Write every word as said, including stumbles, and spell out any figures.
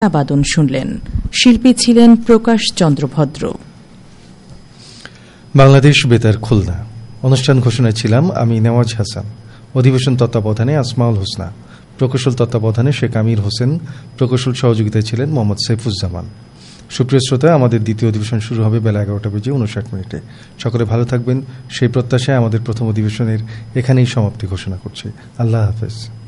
বাদন শুনলেন। শিল্পী ছিলেন প্রকাশ চন্দ্র ভদ্র। বাংলাদেশ বেতার খুলনা। অনুষ্ঠান ঘোষণায় ছিলাম আমি নেওয়াজ হাসান। অধিবেশন তত্ত্বাবধানে আসমাউল হোসনা, প্রকৌশল তত্ত্বাবধানে শেখ আমির হোসেন, প্রকৌশল সহযোগিতায় ছিলেন মোহাম্মদ সৈফুজ্জামান। সুপ্রিয় শ্রোতা, আমাদের দ্বিতীয় অধিবেশন শুরু হবে বেলা এগারোটা বেজে উনষাট মিনিটে। সকলে ভালো থাকবেন সেই প্রত্যাশায় আমাদের প্রথম অধিবেশনের এখানেই সমাপ্তি ঘোষণা করছি। আল্লাহ হাফেজ।